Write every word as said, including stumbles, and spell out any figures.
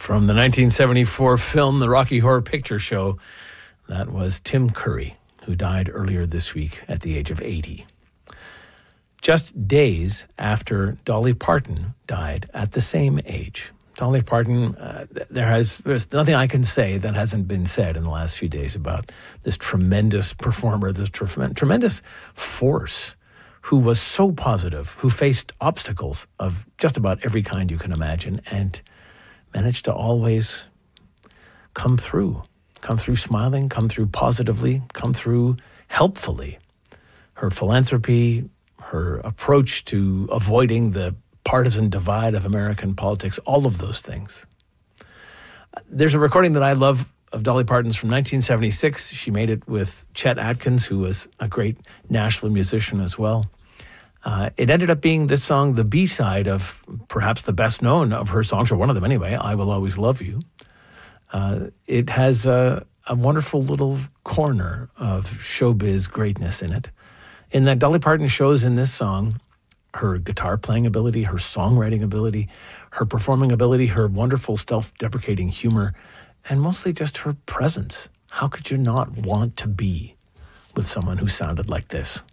From the nineteen seventy-four film, The Rocky Horror Picture Show, that was Tim Curry, who died earlier this week at the age of eighty. Just days after Dolly Parton died at the same age. Dolly Parton, uh, there has there's nothing I can say that hasn't been said in the last few days about this tremendous performer, this tre- tremendous force who was so positive, who faced obstacles of just about every kind you can imagine, and managed to always come through, come through smiling, come through positively, come through helpfully. Her philanthropy, her approach to avoiding the partisan divide of American politics, all of those things. There's a recording that I love of Dolly Parton's from nineteen seventy-six. She made it with Chet Atkins, who was a great Nashville musician as well. Uh, it ended up being this song, the B-side of perhaps the best known of her songs, or one of them anyway, I Will Always Love You. Uh, it has a, a wonderful little corner of showbiz greatness in it, in that Dolly Parton shows in this song her guitar playing ability, her songwriting ability, her performing ability, her wonderful self-deprecating humor, and mostly just her presence. How could you not want to be with someone who sounded like this?